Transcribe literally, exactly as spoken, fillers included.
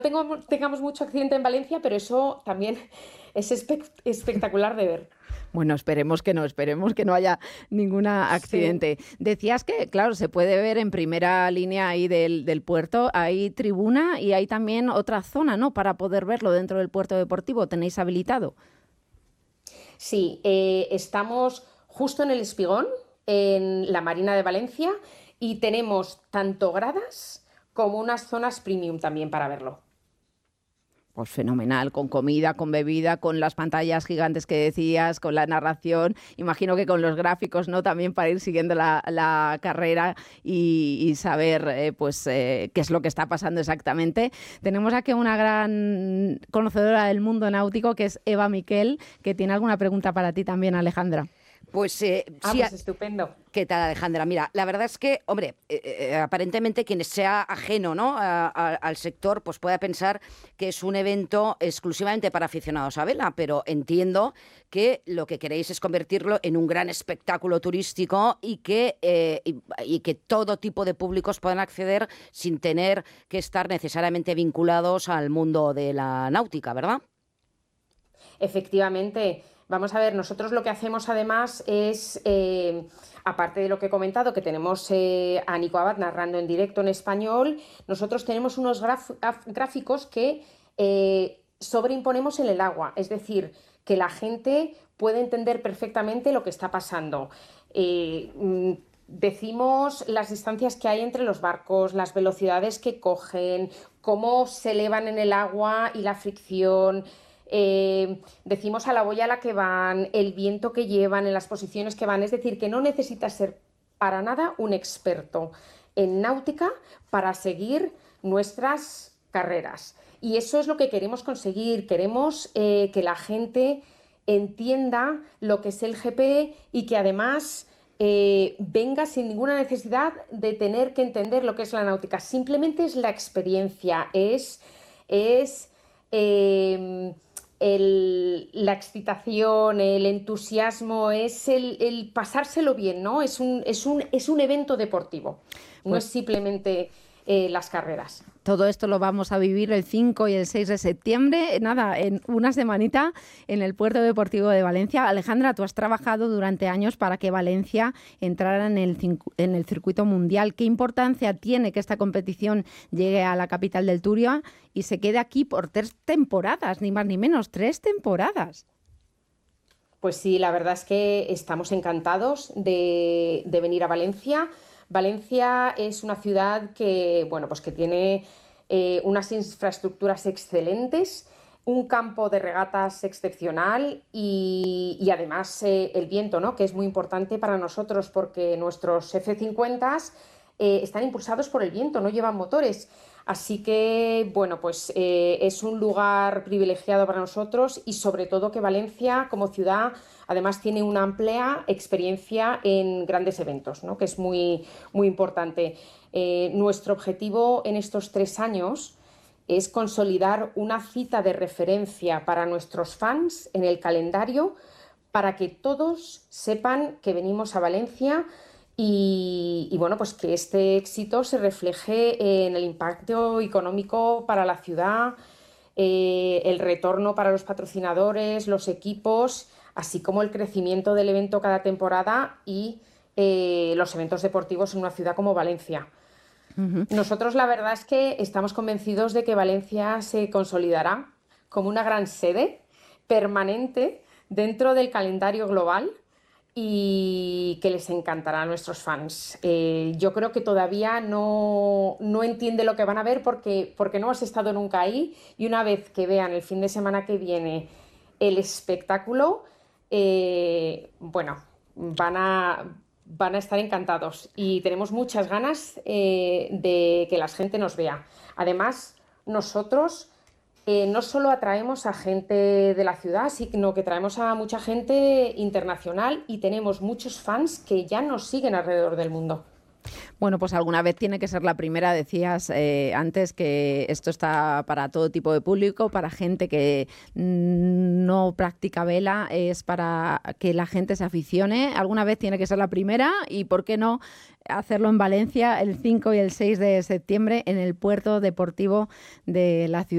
tengo, tengamos mucho accidente en Valencia, pero eso también es espe- espectacular de ver. Bueno, esperemos que no, esperemos que no haya ningún Sí. accidente. Decías que, claro, se puede ver en primera línea ahí del, del puerto, hay tribuna y hay también otra zona, ¿no?, para poder verlo dentro del puerto deportivo. ¿Tenéis habilitado? Sí, eh, estamos justo en el Espigón, en la Marina de Valencia, y tenemos tanto gradas como unas zonas premium también para verlo. Pues fenomenal, con comida, con bebida, con las pantallas gigantes que decías, con la narración, imagino que con los gráficos, ¿no?, también para ir siguiendo la, la carrera y, y saber eh, pues eh, qué es lo que está pasando exactamente. Tenemos aquí una gran conocedora del mundo náutico, que es Eva Miquel, que tiene alguna pregunta para ti también, Alejandra. Pues eh, Ah, sí, pues a- estupendo. ¿qué tal, Alejandra? Mira, la verdad es que, hombre, eh, eh, aparentemente quien sea ajeno, ¿no?, a- a- al sector, pues pueda pensar que es un evento exclusivamente para aficionados a vela, pero entiendo que lo que queréis es convertirlo en un gran espectáculo turístico y que, eh, y, y que todo tipo de públicos puedan acceder sin tener que estar necesariamente vinculados al mundo de la náutica, ¿verdad? Efectivamente, vamos a ver, nosotros lo que hacemos además es, eh, aparte de lo que he comentado, que tenemos eh, a Nico Abad narrando en directo en español, nosotros tenemos unos graf- af- gráficos que eh, sobreimponemos en el agua, es decir, que la gente puede entender perfectamente lo que está pasando. Eh, mm, Decimos las distancias que hay entre los barcos, las velocidades que cogen, cómo se elevan en el agua y la fricción. Eh, decimos a la boya a la que van, el viento que llevan, en las posiciones que van. Es decir, que no necesitas ser para nada un experto en náutica para seguir nuestras carreras. Y eso es lo que queremos conseguir. Queremos eh, que la gente entienda lo que es el G P y que además eh, venga sin ninguna necesidad de tener que entender lo que es la náutica. Simplemente es la experiencia, es, es eh, el, la excitación, el entusiasmo, es el, el pasárselo bien, ¿no? Es un, es un, es un evento deportivo, no es Pues simplemente eh, las carreras. todo esto lo vamos a vivir el cinco y el seis de septiembre, nada, en una semanita en el Puerto Deportivo de Valencia. Alejandra, tú has trabajado durante años para que Valencia entrara en el, cincu- en el circuito mundial. ¿Qué importancia tiene que esta competición llegue a la capital del Turia y se quede aquí por tres temporadas, ni más ni menos, tres temporadas? Pues sí, la verdad es que estamos encantados de, de venir a Valencia. Valencia es una ciudad que, bueno, pues que tiene eh, unas infraestructuras excelentes, un campo de regatas excepcional y, y además eh, el viento, ¿no?, que es muy importante para nosotros porque nuestros F cincuenta eh, están impulsados por el viento, no llevan motores. Así que, bueno, pues eh, es un lugar privilegiado para nosotros y sobre todo que Valencia como ciudad además tiene una amplia experiencia en grandes eventos, ¿no?, que es muy, muy importante. Eh, nuestro objetivo en estos tres años es consolidar una cita de referencia para nuestros fans en el calendario para que todos sepan que venimos a Valencia y, y, bueno, pues que este éxito se refleje en el impacto económico para la ciudad, eh, el retorno para los patrocinadores, los equipos, así como el crecimiento del evento cada temporada y eh, los eventos deportivos en una ciudad como Valencia. Ujú. Nosotros la verdad es que estamos convencidos de que Valencia se consolidará como una gran sede permanente dentro del calendario global y que les encantará a nuestros fans. Eh, yo creo que todavía no, no entiende lo que van a ver porque, porque no has estado nunca ahí y una vez que vean el fin de semana que viene el espectáculo, eh, bueno, van a, van a estar encantados y tenemos muchas ganas eh, de que la gente nos vea. Además, nosotros eh, no solo atraemos a gente de la ciudad, sino que traemos a mucha gente internacional y tenemos muchos fans que ya nos siguen alrededor del mundo. Bueno, pues alguna vez tiene que ser la primera. Decías eh, antes que esto está para todo tipo de público, para gente que mm, no practica vela, es para que la gente se aficione. Alguna vez tiene que ser la primera y, ¿por qué no hacerlo en Valencia el cinco y el seis de septiembre en el Puerto Deportivo de la ciudad?